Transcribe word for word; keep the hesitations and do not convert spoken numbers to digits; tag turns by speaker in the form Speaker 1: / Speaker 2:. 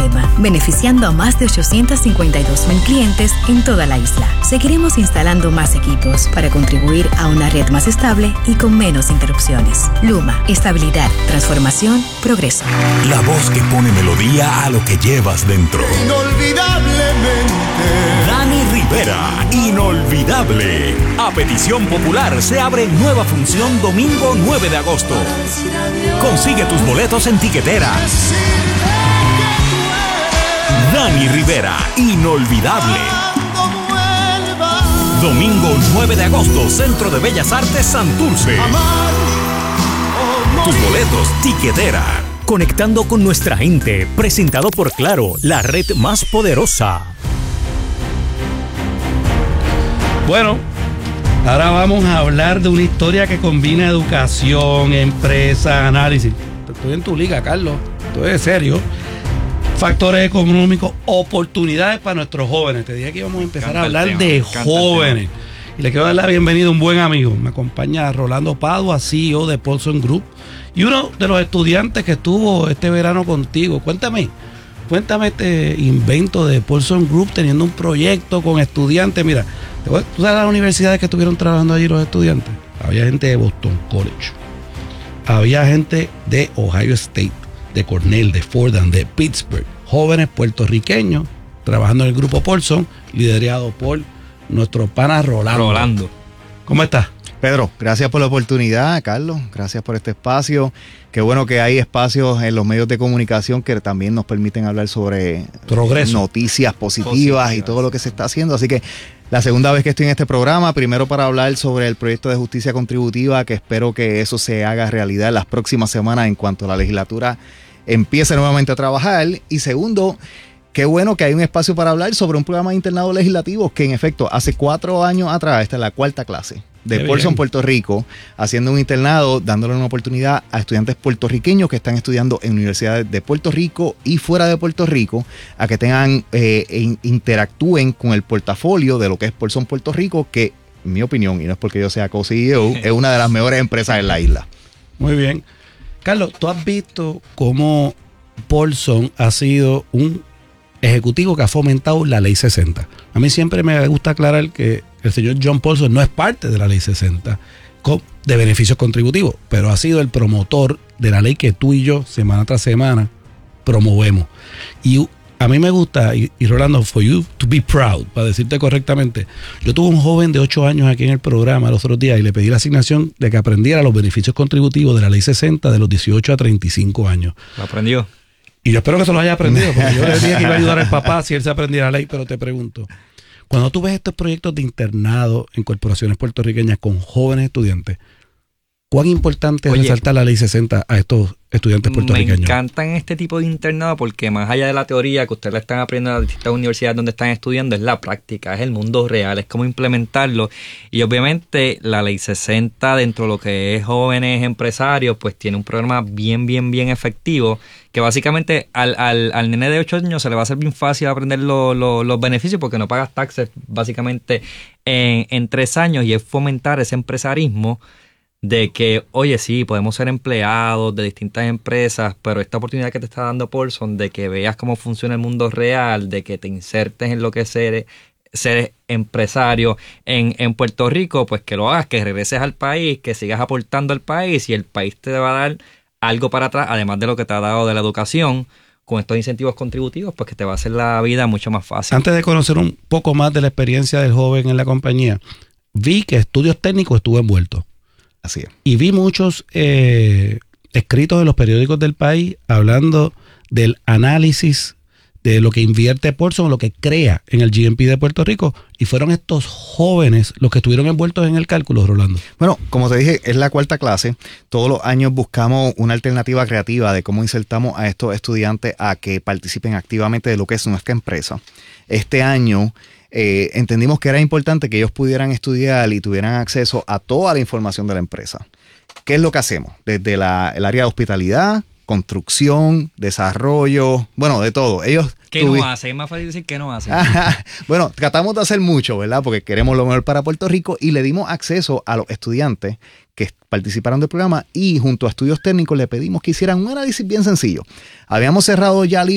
Speaker 1: sistema, beneficiando a más de ochocientos cincuenta y dos mil clientes en toda la isla. Seguiremos instalando más equipos para contribuir a una red más estable y con menos interrupciones. Luma, estabilidad, transformación, progreso.
Speaker 2: La voz que pone melodía a lo que llevas dentro.
Speaker 3: Inolvidablemente.
Speaker 2: Dani Rivera, inolvidable. A petición popular se abre nueva función domingo nueve de agosto. Consigue tus boletos en Tiquetera. Dani Rivera, inolvidable. Domingo nueve de agosto, Centro de Bellas Artes Santurce. Tus boletos, Tiquetera. Conectando con nuestra gente, presentado por Claro, la red más poderosa.
Speaker 4: Bueno, ahora vamos a hablar de una historia que combina educación, empresa, análisis. Estoy en tu liga, Carlos. Esto es serio. Factores económicos, oportunidades para nuestros jóvenes. Te dije que íbamos a empezar a hablar de jóvenes. Y le quiero dar la bienvenida a un buen amigo. Me acompaña Rolando Padua, C E O de Paulson Group. Y uno de los estudiantes que estuvo este verano contigo. Cuéntame, cuéntame este invento de Paulson Group teniendo un proyecto con estudiantes. Mira, ¿tú sabes las universidades que estuvieron trabajando allí los estudiantes? Había gente de Boston College. Había gente de Ohio State, de Cornell, de Fordham, de Pittsburgh. Jóvenes puertorriqueños trabajando en el grupo Paulson, liderado por nuestro pana Rolando.
Speaker 5: Rolando.
Speaker 4: ¿Cómo estás?
Speaker 6: Pedro, gracias por la oportunidad, Carlos, gracias por este espacio. Qué bueno que hay espacios en los medios de comunicación que también nos permiten hablar sobre
Speaker 4: progreso,
Speaker 6: noticias positivas, positivas y todo lo que se está haciendo. Así que la segunda vez que estoy en este programa, primero para hablar sobre el proyecto de justicia contributiva, que espero que eso se haga realidad en las próximas semanas en cuanto la legislatura empiece nuevamente a trabajar. Y segundo, qué bueno que hay un espacio para hablar sobre un programa de internado legislativo que en efecto hace cuatro años atrás, esta es la cuarta clase de Paulson, Puerto Rico, haciendo un internado, dándole una oportunidad a estudiantes puertorriqueños que están estudiando en universidades de Puerto Rico y fuera de Puerto Rico, a que tengan, eh, in, interactúen con el portafolio de lo que es Paulson Puerto Rico, que en mi opinión, y no es porque yo sea co-C E O, es una de las mejores empresas en la isla.
Speaker 4: Muy bien. Carlos, ¿tú has visto cómo Paulson ha sido un ejecutivo que ha fomentado la ley sesenta? A mí siempre me gusta aclarar que el señor John Paulson no es parte de la ley sesenta de beneficios contributivos, pero ha sido el promotor de la ley que tú y yo, semana tras semana, promovemos. Y a mí me gusta, y, y Rolando, for you to be proud, para decirte correctamente, yo tuve un joven de ocho años aquí en el programa los otros días y le pedí la asignación de que aprendiera los beneficios contributivos de la ley sesenta de los dieciocho a treinta y cinco años.
Speaker 5: ¿Lo aprendió?
Speaker 4: Y yo espero que se lo haya aprendido, porque yo le dije que iba a ayudar al papá si él se aprendiera la ley, pero te pregunto, cuando tú ves estos proyectos de internado en corporaciones puertorriqueñas con jóvenes estudiantes, ¿cuán importante es resaltar la ley sesenta a estos estudiantes puertorriqueños?
Speaker 5: Me encantan este tipo de internado porque más allá de la teoría que ustedes la están aprendiendo en las distintas universidades donde están estudiando, es la práctica, es el mundo real, es cómo implementarlo. Y obviamente la ley sesenta dentro de lo que es jóvenes empresarios, pues tiene un programa bien, bien, bien efectivo que básicamente al, al, al nene de ocho años se le va a hacer bien fácil aprender lo, lo, los beneficios porque no pagas taxes básicamente en, en tres años y es fomentar ese empresarismo de que, oye, sí, podemos ser empleados de distintas empresas, pero esta oportunidad que te está dando Paulson de que veas cómo funciona el mundo real, de que te insertes en lo que es ser, ser empresario en, en Puerto Rico, pues que lo hagas, que regreses al país, que sigas aportando al país y el país te va a dar algo para atrás, además de lo que te ha dado de la educación, con estos incentivos contributivos, pues que te va a hacer la vida mucho más fácil.
Speaker 4: Antes de conocer un poco más de la experiencia del joven en la compañía, vi que estudios técnicos estuvo envuelto.
Speaker 6: Así es.
Speaker 4: Y vi muchos eh, escritos en los periódicos del país hablando del análisis de lo que invierte Paulson, lo que crea en el G M P de Puerto Rico, y fueron estos jóvenes los que estuvieron envueltos en el cálculo, Rolando.
Speaker 6: Bueno, como te dije, es la cuarta clase. Todos los años buscamos una alternativa creativa de cómo insertamos a estos estudiantes a que participen activamente de lo que es nuestra empresa. Este año Eh, entendimos que era importante que ellos pudieran estudiar y tuvieran acceso a toda la información de la empresa. ¿Qué es lo que hacemos? Desde la, el área de hospitalidad, construcción, desarrollo, bueno, de todo. Ellos
Speaker 5: ¿Qué tuvi- no hacen? Es más fácil decir que no hacen.
Speaker 6: Bueno, tratamos de hacer mucho, ¿verdad? Porque queremos lo mejor para Puerto Rico y le dimos acceso a los estudiantes que participaron del programa y junto a estudios técnicos le pedimos que hicieran un análisis bien sencillo. Habíamos cerrado ya